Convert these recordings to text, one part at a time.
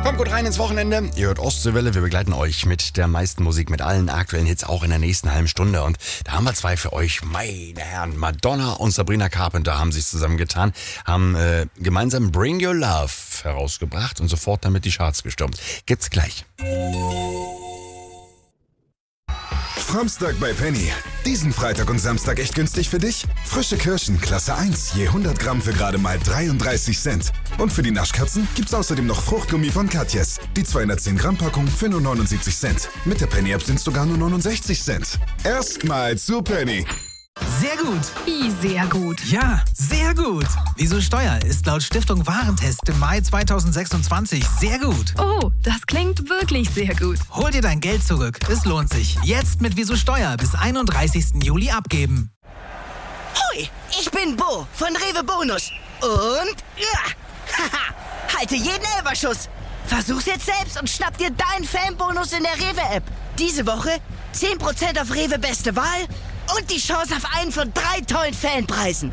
Kommt gut rein ins Wochenende. Ihr hört Ostseewelle. Wir begleiten euch mit der meisten Musik, mit allen aktuellen Hits auch in der nächsten halben Stunde. Und da haben wir zwei für euch. Meine Herren, Madonna und Sabrina Carpenter haben sich zusammengetan, haben gemeinsam Bring Your Love herausgebracht und sofort damit die Charts gestürmt. Gibt's gleich. Samstag bei Penny. Diesen Freitag und Samstag echt günstig für dich? Frische Kirschen, Klasse 1, je 100 Gramm für gerade mal 33 Cent. Und für die Naschkatzen gibt's außerdem noch Fruchtgummi von Katjes. Die 210 Gramm Packung für nur 79 Cent. Mit der Penny App sind's sogar nur 69 Cent. Erstmal zu Penny. Sehr gut. Wie sehr gut? Ja, sehr gut. Wieso Steuer ist laut Stiftung Warentest im Mai 2026 sehr gut. Oh, das klingt wirklich sehr gut. Hol dir dein Geld zurück. Es lohnt sich. Jetzt mit Wieso Steuer bis 31. Juli abgeben. Hoi, ich bin Bo von Rewe Bonus. Und halte jeden Elferschuss. Versuch's jetzt selbst und schnapp dir deinen Fanbonus in der Rewe-App. Diese Woche 10% auf Rewe Beste Wahl und die Chance auf einen von 3 tollen Fanpreisen.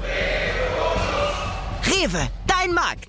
Rewe, dein Markt.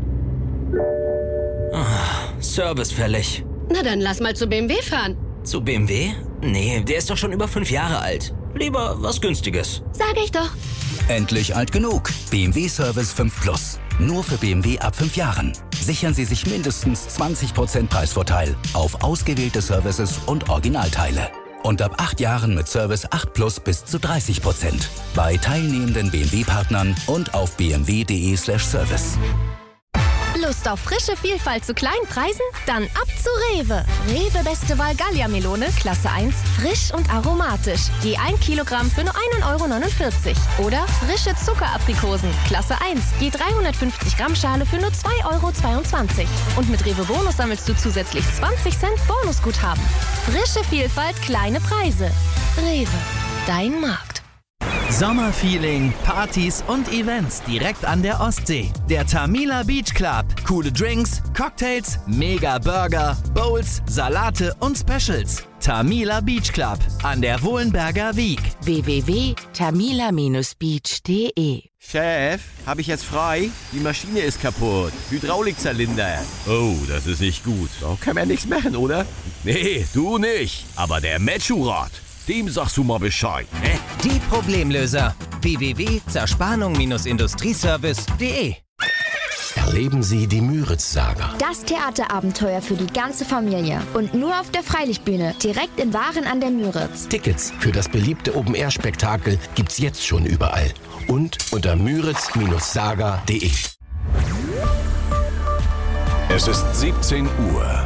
Service fällig. Na dann lass mal zu BMW fahren. Zu BMW? Nee, der ist doch schon über 5 Jahre alt. Lieber was Günstiges. Sag ich doch. Endlich alt genug. BMW Service 5 Plus. Nur für BMW ab 5 Jahren. Sichern Sie sich mindestens 20% Preisvorteil auf ausgewählte Services und Originalteile. Und ab 8 Jahren mit Service 8 Plus bis zu 30%. Bei teilnehmenden BMW-Partnern und auf bmw.de/service. Lust auf frische Vielfalt zu kleinen Preisen? Dann ab zu Rewe. Rewe Beste Wahl Gallia-Melone, Klasse 1, frisch und aromatisch. Je 1 Kilogramm für nur 1,49 €. Oder frische Zuckeraprikosen, Klasse 1, je 350 Gramm Schale für nur 2,22 €. Und mit Rewe Bonus sammelst du zusätzlich 20 Cent Bonusguthaben. Frische Vielfalt, kleine Preise. Rewe, dein Markt. Sommerfeeling, Partys und Events direkt an der Ostsee. Der Tamila Beach Club. Coole Drinks, Cocktails, mega Burger, Bowls, Salate und Specials. Tamila Beach Club an der Wohlenberger Wiek. www.tamila-beach.de. Chef, habe ich jetzt frei? Die Maschine ist kaputt. Hydraulikzylinder. Oh, das ist nicht gut. Da kann man nichts machen, oder? Nee, du nicht. Aber der Metschurat. Dem sagst du mal Bescheid, ne? Die Problemlöser. www.zerspannung-industrieservice.de. Erleben Sie die Müritz-Saga. Das Theaterabenteuer für die ganze Familie. Und nur auf der Freilichtbühne, direkt in Waren an der Müritz. Tickets für das beliebte Open-Air-Spektakel gibt's jetzt schon überall. Und unter müritz-saga.de. Es ist 17 Uhr.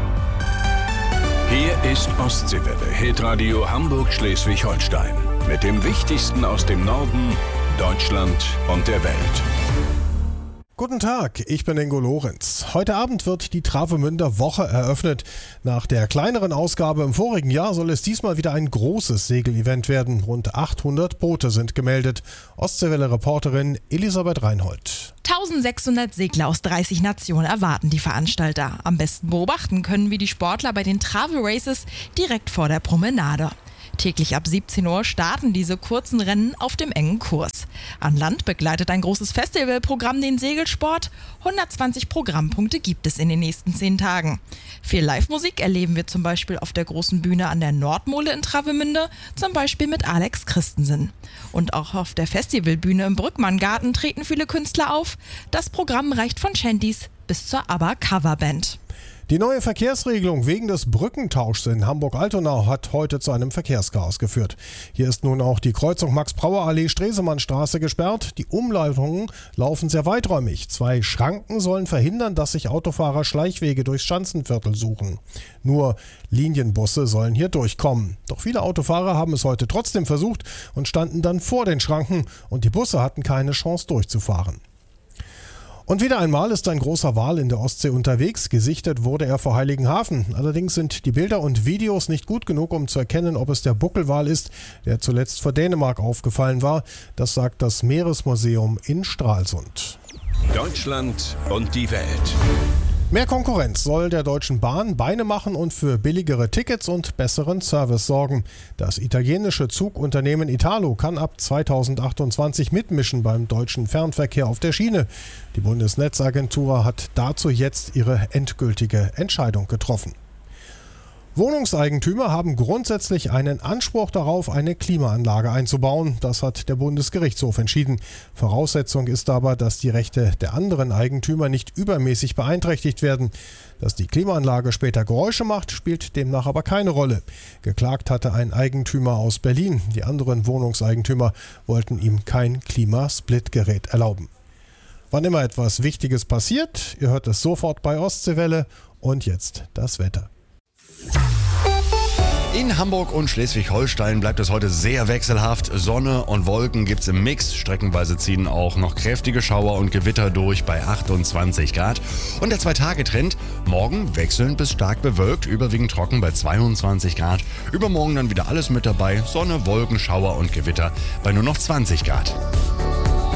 Hier ist Ostseewelle, Hitradio Hamburg-Schleswig-Holstein. Mit dem Wichtigsten aus dem Norden, Deutschland und der Welt. Guten Tag, ich bin Ingo Lorenz. Heute Abend wird die Travemünder Woche eröffnet. Nach der kleineren Ausgabe im vorigen Jahr soll es diesmal wieder ein großes Segelevent werden. Rund 800 Boote sind gemeldet. Ostseewelle-Reporterin Elisabeth Reinhold. 1600 Segler aus 30 Nationen erwarten die Veranstalter. Am besten beobachten können wir die Sportler bei den Travel Races direkt vor der Promenade. Täglich ab 17 Uhr starten diese kurzen Rennen auf dem engen Kurs. An Land begleitet ein großes Festivalprogramm den Segelsport. 120 Programmpunkte gibt es in den nächsten 10 Tagen. Viel Live-Musik erleben wir zum Beispiel auf der großen Bühne an der Nordmole in Travemünde, zum Beispiel mit Alex Christensen. Und auch auf der Festivalbühne im Brückmanngarten treten viele Künstler auf. Das Programm reicht von Shanties bis zur ABBA-Coverband. Die neue Verkehrsregelung wegen des Brückentauschs in Hamburg-Altona hat heute zu einem Verkehrschaos geführt. Hier ist nun auch die Kreuzung Max-Brauer-Allee-Stresemannstraße gesperrt. Die Umleitungen laufen sehr weiträumig. 2 Schranken sollen verhindern, dass sich Autofahrer Schleichwege durchs Schanzenviertel suchen. Nur Linienbusse sollen hier durchkommen. Doch viele Autofahrer haben es heute trotzdem versucht und standen dann vor den Schranken und die Busse hatten keine Chance durchzufahren. Und wieder einmal ist ein großer Wal in der Ostsee unterwegs. Gesichtet wurde er vor Heiligenhafen. Allerdings sind die Bilder und Videos nicht gut genug, um zu erkennen, ob es der Buckelwal ist, der zuletzt vor Dänemark aufgefallen war. Das sagt das Meeresmuseum in Stralsund. Deutschland und die Welt. Mehr Konkurrenz soll der Deutschen Bahn Beine machen und für billigere Tickets und besseren Service sorgen. Das italienische Zugunternehmen Italo kann ab 2028 mitmischen beim deutschen Fernverkehr auf der Schiene. Die Bundesnetzagentur hat dazu jetzt ihre endgültige Entscheidung getroffen. Wohnungseigentümer haben grundsätzlich einen Anspruch darauf, eine Klimaanlage einzubauen. Das hat der Bundesgerichtshof entschieden. Voraussetzung ist aber, dass die Rechte der anderen Eigentümer nicht übermäßig beeinträchtigt werden. Dass die Klimaanlage später Geräusche macht, spielt demnach aber keine Rolle. Geklagt hatte ein Eigentümer aus Berlin. Die anderen Wohnungseigentümer wollten ihm kein Klimasplitgerät erlauben. Wann immer etwas Wichtiges passiert, ihr hört es sofort bei Ostseewelle. Und jetzt das Wetter. In Hamburg und Schleswig-Holstein bleibt es heute sehr wechselhaft. Sonne und Wolken gibt's im Mix. Streckenweise ziehen auch noch kräftige Schauer und Gewitter durch bei 28 Grad. Und der 2-Tage-Trend: morgen wechselnd bis stark bewölkt, überwiegend trocken bei 22 Grad. Übermorgen dann wieder alles mit dabei. Sonne, Wolken, Schauer und Gewitter bei nur noch 20 Grad.